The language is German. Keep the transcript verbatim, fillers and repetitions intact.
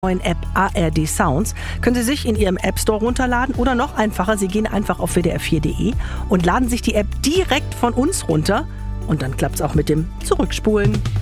neuen App A R D Sounds können Sie sich in Ihrem App Store runterladen oder noch einfacher, Sie gehen einfach auf w d r vier punkt d e und laden sich die App direkt von uns runter und dann klappt es auch mit dem Zurückspulen.